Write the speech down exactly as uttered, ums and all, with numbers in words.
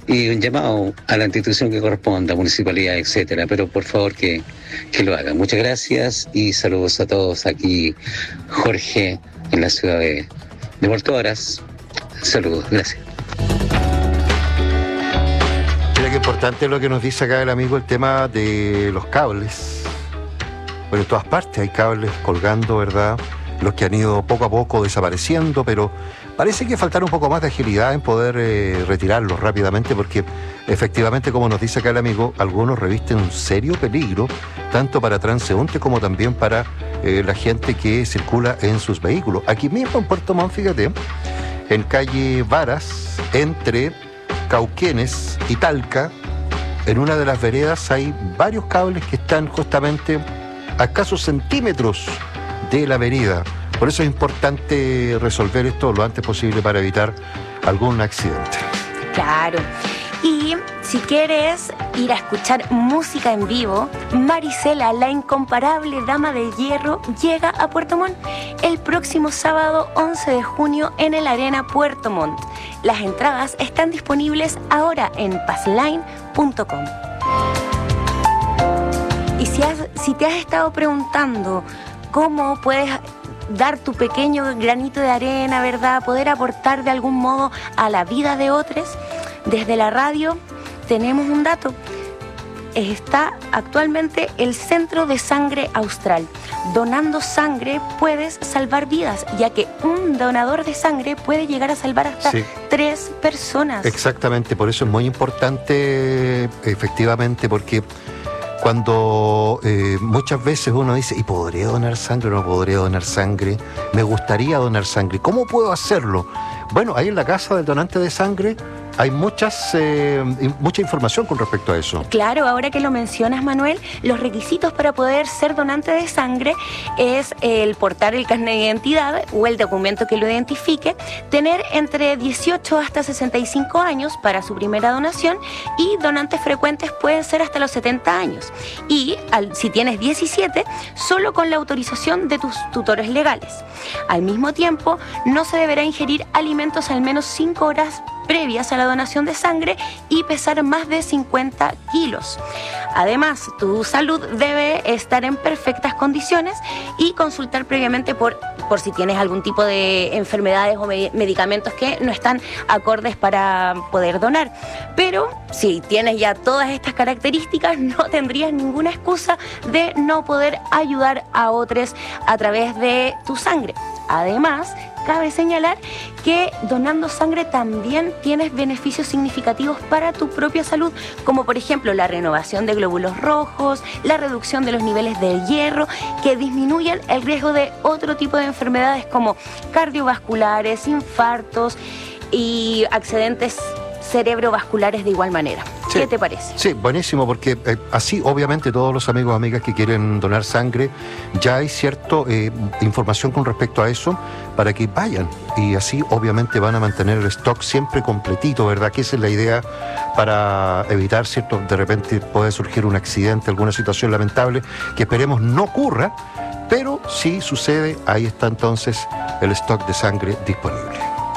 y un llamado a la institución que corresponda, municipalidad, etcétera, pero por favor que, que lo hagan. Muchas gracias y saludos a todos. Aquí Jorge en la ciudad de, de Puerto Varas. Saludos, gracias. Mira qué importante lo que nos dice acá el amigo, el tema de los cables. Bueno, en todas partes hay cables colgando, ¿verdad? Los que han ido poco a poco desapareciendo, pero parece que faltará un poco más de agilidad en poder eh, retirarlos rápidamente, porque efectivamente, como nos dice acá el amigo, algunos revisten un serio peligro, tanto para transeúntes como también para eh, la gente que circula en sus vehículos. Aquí mismo en Puerto Montt, fíjate, en calle Varas, entre Cauquenes y Talca, en una de las veredas hay varios cables que están justamente a escasos centímetros de la vereda. Por eso es importante resolver esto lo antes posible para evitar algún accidente. Claro. Y si quieres ir a escuchar música en vivo, Marisela, la incomparable dama de hierro, llega a Puerto Montt el próximo sábado once de junio en el Arena Puerto Montt. Las entradas están disponibles ahora en passline punto com. Y si, has, si te has estado preguntando cómo puedes dar tu pequeño granito de arena, ¿verdad? Poder aportar de algún modo a la vida de otros, desde la radio tenemos un dato. Está actualmente el Centro de Sangre Austral. Donando sangre puedes salvar vidas, ya que un donador de sangre puede llegar a salvar hasta sí. tres personas. Exactamente, por eso es muy importante, efectivamente, porque cuando eh, muchas veces uno dice, ¿y podría donar sangre o no podría donar sangre? Me gustaría donar sangre. ¿Cómo puedo hacerlo? Bueno, ahí en la casa del donante de sangre hay muchas, eh, mucha información con respecto a eso. Claro, ahora que lo mencionas, Manuel, los requisitos para poder ser donante de sangre es el portar el carnet de identidad o el documento que lo identifique, tener entre dieciocho hasta sesenta y cinco años para su primera donación y donantes frecuentes pueden ser hasta los setenta años. Y al, si tienes diecisiete, solo con la autorización de tus tutores legales. Al mismo tiempo, no se deberá ingerir alimentos al menos cinco horas previas a la donación de sangre y pesar más de cincuenta kilos. Además, tu salud debe estar en perfectas condiciones y consultar previamente por, por si tienes algún tipo de enfermedades o me- medicamentos que no están acordes para poder donar. Pero si tienes ya todas estas características, no tendrías ninguna excusa de no poder ayudar a otros a través de tu sangre. Además, cabe señalar que donando sangre también tienes beneficios significativos para tu propia salud, como por ejemplo la renovación de glóbulos rojos, la reducción de los niveles de hierro, que disminuyen el riesgo de otro tipo de enfermedades como cardiovasculares, infartos y accidentes cerebrovasculares de igual manera. Sí. ¿Qué te parece? Sí, buenísimo, porque eh, así obviamente todos los amigos o amigas que quieren donar sangre, ya hay cierta eh, información con respecto a eso para que vayan y así obviamente van a mantener el stock siempre completito, ¿verdad? Que esa es la idea para evitar, ¿cierto? De repente puede surgir un accidente, alguna situación lamentable que esperemos no ocurra, pero si sucede, ahí está entonces el stock de sangre disponible.